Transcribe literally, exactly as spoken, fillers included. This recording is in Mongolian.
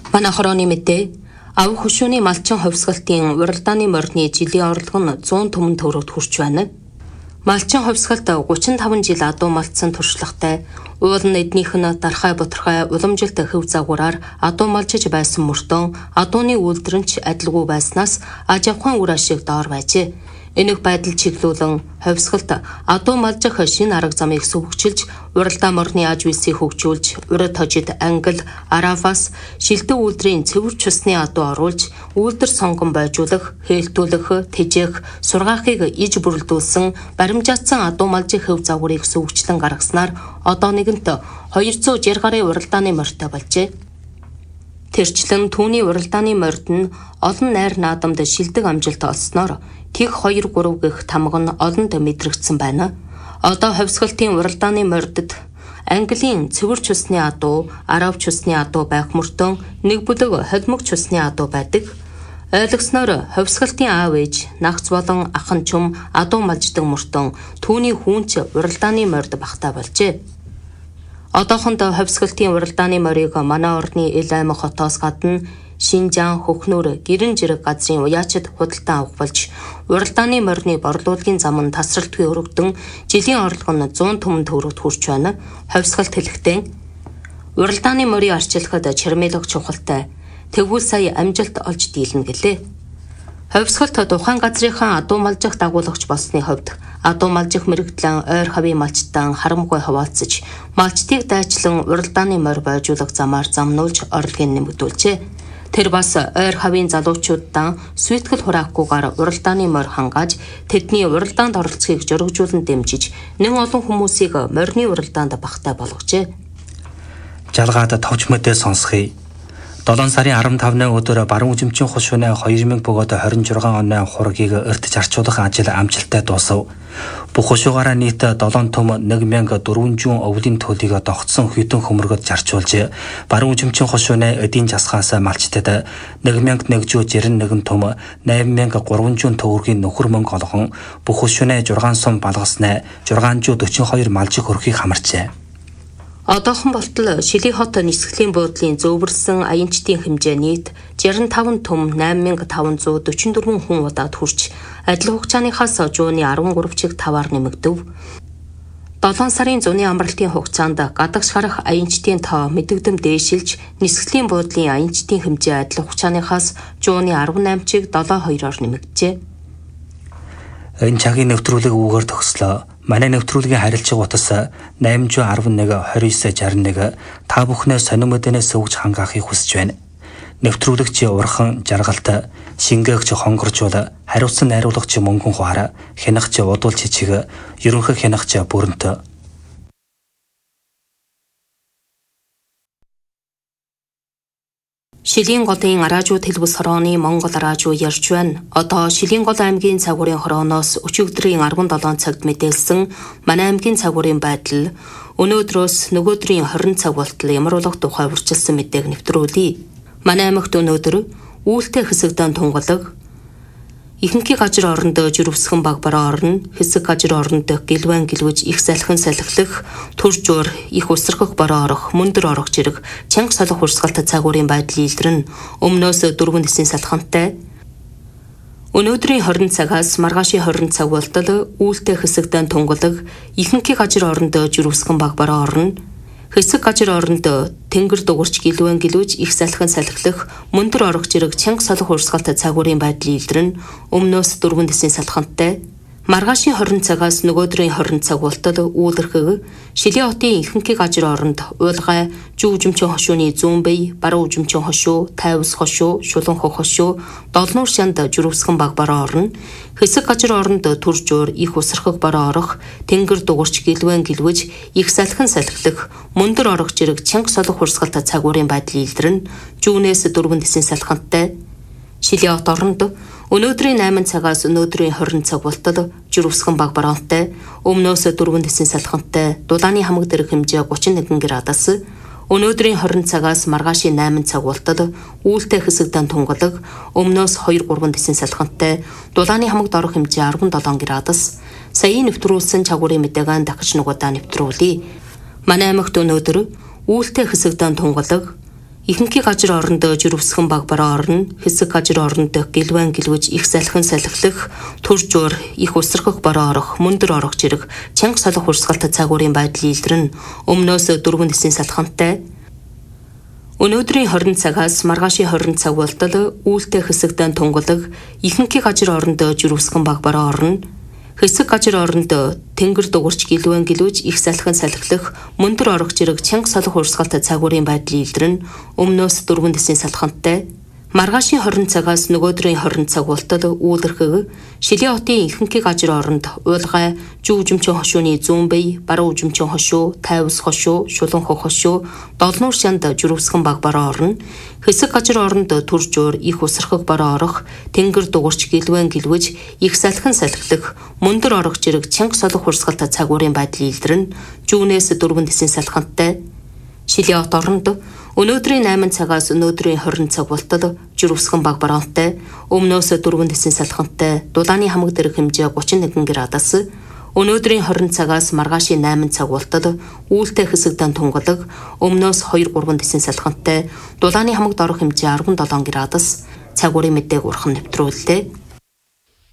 Манай хорооны мэдээ ав хушууны малчин ховсгалтын уралдааны морины жилийн орлого нь зуун түмэн төгрөгт хүрч байна. Малчин ховсгалт гучин таван жил адуу малцсан туршлагатай уулын эднийх нь дархай бутархай уламжилт хөв загвараар адуу малчиж байсан мөртөө адууны үйлдвэрч адилгүй байснаас аж ахуйн үр ашиг доор байжээ. Энэх байдал чиглүүлэн ховсгалт адуу малжих шинэ арга замыг сөвөгчилж уралдаан морны аж үйлсийг хөгжүүлж урд хожид англи араваас шилдэг үйлдвэрийн цэвэр чусны адуу оруулж үйлдвэр сонгон бойжуулах, хээлтүүлэх, тэжээх, сургаахыг иж бүрэлдүүлсэн баримжаатсан адуу малжих хөв загварыг сөвөгчлэн гаргаснаар одоо нэгэнт хоёр зуун жирэ гарын уралдааны морьтой болжээ. Тэрчлэн түүний уралдааны морьд нь олон найр наадамд шилдэг амжилт олсноор тэг хоёр гурав гэх тамга нь олонд мэдрэгдсэн байна. Одоо ховсгалтын уралдааны морьдод Английн цэвэр чусны адуу, арав чусны адуу байх мөртөө нэг бүлэг холимог чусны адуу байдаг. Ойлгосноор ховсгалтын аав ээж, нагц болон ахан чум адуу малждаг мөртөө түүний хүүнч уралдааны морьд багтаа болжээ. Одоохондоо ховсгалтын уралдааны морийг манай орны ил аймаг хотоос гадна Шинжаан, Хөхнөр, Гэрэн жирэг газрын уяачид худалдан авах болж уралдааны морины борлуулалтын зам нь тасралтгүй өргөдөн жилийн орлого нь зуун түмэн төгрөгт хүрч байна. Ховсгалт хэлэхдээ уралдааны морийг арчилахад чармайлах чухалтай. Тэгвэл сая амжилт олж дийлнэ гэлээ. Ховсгалт тухайн газрынхаа адуу малжих дагуулагч болсны хувьд адуу малжих мэрэгдлэн ойр хавийн малчтан харамгүй хаваалцаж малчтыг дайчлан уралдааны морь бойжуулах замаар замнуулж орлогыг нэмэгдүүлжээ. Тэр бас ойр хавийн залуучуудаа сүйтгэл хураахгүйгээр уралдааны морь хангааж тэдний уралдаанд оролцохыг жөргөжүүлэн дэмжиж нэн олон хүмүүсийг морины уралдаанд багтаа болгожээ. Жалгаад товч мэдээ сонсхий. долоон сарын арван тавны өдөр баруун үзэмчийн хушууны хоёр мянга бөгөөд хорин жургаан оны хургийг өртөж арчуулах ажил амжилттай дуусав. Бүх хушуугаараа нийт долоон том нэг мянга дөрвөн зуун өвлийн төлийг догтсон хүйтэн хөмөргөд зарчуулж баруун үзэмчийн хушууны эдийн засгаас малчтад нэг мянга нэг зуун жирэн нэгэн том найман мянга гурван зуун төгрөгийн нөхөр мөнгө олгон бүх хушууны жургаан сум балгаснаа зургаан зуун дөрвөн хоёр малжиг хөрхийг хамарчээ. Одоохон болтол Шилийн хот нисгэлийн буудлын зөвөрсөн аянчдын хэмжээ нийт жирэн таван том найман мянга таван зуун дөрвөн дөрвөн хүн удаад хүрч адил хугацааныхаас жууны арван гурав чиг таваар нэмэгдэв. долоон сарын зуны амралтын хугацаанд гадагш гарах аянчдын тоо мэдэгдэм дээшилж нисгэлийн буудлын аянчдын хэмжээ адил хугацааныхаас жууны арван найман чиг долоо хоёроор нэмэгджээ. Энэ цагийн нэвтрүүлэг үүгээр төгслөө. Манай нэвтрүүлгийн харилцаг утас найман зуун арван нэг двадцать девять шестьдесят один та бүхнээ сонин мэдэнээс сөвж хангаахыг хүсэж байна. Нэвтрүүлэгч урхан жаргалт, шингээгч хонгоржуул, хариуцсан найруулагч мөнгөн хуара, хянагч удуул чичиг, ерөнхий хянагч бүрэнт. Шилийн голын араажуу тэлбэс хорооны Монгол араажуу ярьж байна. Одоо Шилийн гол аймгийн цагуурын хорооноос өчигдрийн арван долоон цагт мэдээлсэн манай аймгийн цагуурын байдал өнөөдрөөс нөгөөдрийн хорин цаг болтол ямар болох тухай урьдчилсан мэдээг нэвтрүүлье. Манай аймагт өнөөдөр үүлтэй хэсэгдэн тунгалаг ихэнхий газар орондоо жирвсгэн баг бараа орно, хэсэг газар орондоо гэлвэн гэлвэж их салхин салхилах, төржуур их усрахх бараа орох, мөндөр орох зэрэг чанга солих урсгалт цагуурын байдал илэрнэ. Өмнөөс дөрвөн дэсийн салхантай. Өнөөдрийн хорин цагаас маргаашийн хорин цаг болтол үүлтэй хэсэгдэн тунгалаг ихэнхий газар орондоо жирвсгэн баг бараа орно. Хэсэг газар орондоо тэнгэр дугуурч гэлвэн гэлвэж их салхин салхилах, мөндөр орох зэрэг чанга солих урсгалт цагуурын байдал илэрнэ. Өмнөөс дөрвөн дэсийн салхантай. Маргаашийн хорин цагаас нөгөөдрийн хорин цаг болтол үүлэрхэг Шилийн хотын ихэнхий газар оронд уулгай, жүү үзэмчийн хошууны зүүн бие, баруун үзэмчийн хошуу, тайвс хошуу, шулан хөх хошуу, долнуур шанд жирвсгэн баг бараа орно. Хэсэг газар оронд төржуур их усрахх бараа орох, тэнгэр дугуурч гэлвэн гэлвэж их салхин салхилах, мөндөр орох зэрэг чанга солих урсгалт цагуурын байдал илэрнэ. Жүүнээс дөрвөн дэсийн салхантай. Шилийн хот оронд өнөөдрийн найман цагаас өнөөдрийн хорин цаг болтол жирвсгэн баг бараантай, өмнөөс дөрвөн дэсийн салхантай, дулааны хамаг дэрэг хэмжээ гучин нэгэн градус, өнөөдрийн хорин цагаас маргаашийн найман цаг болтол үүлтэй хэсэгдэн тунгалаг, өмнөөс хоёр гурван дэсийн салхантай, дулааны хамаг дорох хэмжээ арван долоон градус. Саяын нэвтрүүлсэн цагуурын мэдээг дахиж нугадаа нэвтрүүлье. Манай аймагт өнөөдөр үүлтэй хэсэгдэн тунгалаг ихэнхий газар орондоо жирвсгэн баг бараа орно, хэсэг газар орондоо гэлвэн гэлвэж их салхин салхилах, түр жуур их усрахх бараа орох, мөндөр орох зэрэг чанга солих хурсгалтай цагуурын байдал илэрнэ. Өмнөөс дөрвөн дэсийн салхантай. Өнөөдрийн хорин цагаас маргаашийн хорин цаг болтол үүлтэй хэсэгдэн тунгалаг ихэнхий газар орондоо жирвсгэн баг бараа орно. Хэсэг газар орондоо тэнгэр дугурч гэлвэн гэлвэж их салхин салхилах, мөндөр орох зэрэг чанга солих урсгалтай цагуурын байдал илэрнэ. Өмнөөс дөрвөн дэсийн салхантай. Маргаашийн хорин цагаас нөгөөдрийн хорин цаг болтол үүлэрхэг Шилийн хотын ихэнхий газар оронд уулгай, жүү жимчэн хошууны зүүн бие, баруун жимчэн хошуу, тайвс хошуу, шулуун хөх хошуу, долнуур шанд жирвсгэн баг бараа орно. Хэсэг газар оронд түр жуур их усрахг бараа орох, тэнгэр дугурч гэлвэн гэлвэж их салхин салхилах, мөндөр орох зэрэг чанга солих хурсгалтай цагуурын байдал илэрнэ. Жүүнээс дөрвөн дэсийн салхантай. Шилийн хот оронд өнөөдрийн найман цагаас өнөөдрийн хорин цаг болтол жирвсгэн баг бараантай, өмнөөс дөрвөн дэсийн салхантай, дулааны хамаг дэрэг хэмжээ гучин нэгэн градус, өнөөдрийн хорин цагаас маргаашийн найман цаг болтол үүлтэй хэсэгдэн тунгалаг, өмнөөс хоёр гурван дэсийн салхантай, дулааны хамаг дорох хэмжээ арван долоон градус, цагуурын мэдээг урхан нэвтрүүллээ.